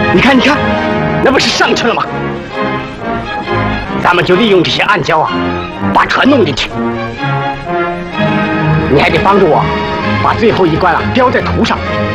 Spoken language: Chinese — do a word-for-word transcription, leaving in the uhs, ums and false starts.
你看，你看，那不是上去了吗？咱们就利用这些暗礁啊，把船弄进去。你还得帮助我，把最后一关啊标在图上。